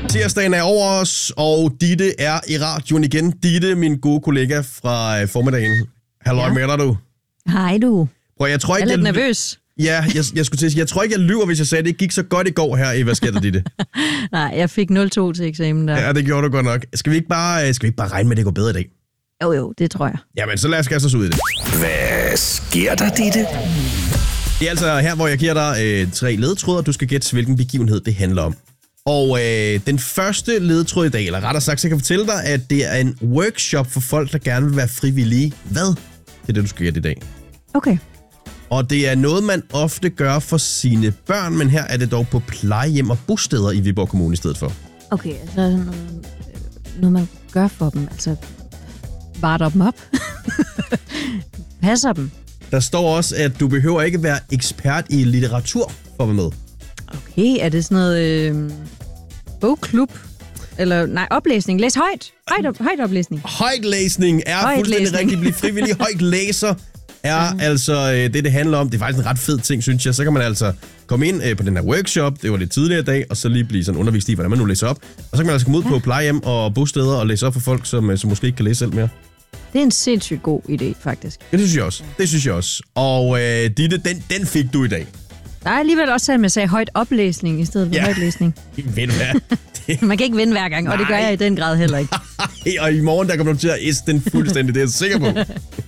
Tirsdagen er over os, og Ditte er i radioen igen. Ditte, min gode kollega fra formiddagen. Halløj med dig, du. Hej du. Prøv, jeg tror Jeg ikke, er lidt nervøs. Ja, jeg skulle til at sige, jeg tror ikke, jeg lyver, hvis jeg sagde, at det ikke gik så godt i går her i Hvad sker der, Ditte? Nej, jeg fik 0,2 til eksamen der. Ja, det gjorde du godt nok. Skal vi ikke bare regne med, at det går bedre i dag? Jo, det tror jeg. Jamen, så lad os kaste os ud i det. Hvad sker der, Ditte? Det er altså her, hvor jeg giver dig 3 ledetråde, og du skal gætte, hvilken begivenhed det handler om. Og den første ledetråd i dag, eller rettere sagt, så kan jeg fortælle dig, at det er en workshop for folk, der gerne vil være frivillige. Hvad? Det er det, du skal gætte i dag. Okay. Og det er noget, man ofte gør for sine børn, men her er det dog på plejehjem og bosteder i Viborg Kommune i stedet for. Okay, altså noget man gør for dem. Altså, varter dem op. Passer dem. Der står også, at du behøver ikke være ekspert i litteratur for at være med. Okay, er det sådan noget bogklub? Eller nej, oplæsning. Læs højt. Højt oplæsning. Højtlæsning er fuldstændig rigtigt. Bliv frivillig. Højt læser er altså det handler om. Det er faktisk en ret fed ting, synes jeg. Så kan man altså komme ind på den her workshop. Det var lidt tidligere i dag. Og så lige blive sådan undervist i, hvordan man nu læser op. Og så kan man altså komme ud på plejehjem og bosteder og læse op for folk, som måske ikke kan læse selv mere. Det er en sindssygt god idé, faktisk. Ja, det synes jeg også. Og Ditte, den fik du i dag. Der er alligevel også, at man sagde højt oplæsning i stedet for højtlæsning. Ved du hvad? Man kan ikke vinde hver gang, og det gør jeg i den grad heller ikke. Og i morgen, der kommer du til at æste den fuldstændig. Det er jeg sikker på.